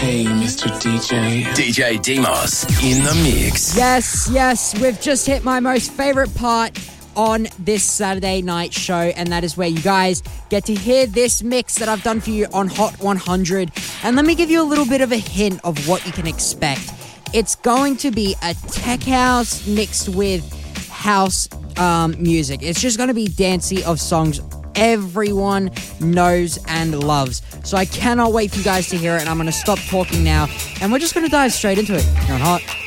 Hey, Mr. DJ. DJ Demos in the mix. Yes, we've just hit my most favorite part on this Saturday night show, and that is where you guys get to hear this mix that I've done for you on Hot 100. And let me give you a little bit of a hint of what you can expect. It's going to be a tech house mixed with house music. It's just going to be dancey of songs everyone knows and loves. So I cannot wait for you guys to hear it, and I'm going to stop talking now, and we're just going to dive straight into it. You're on Hot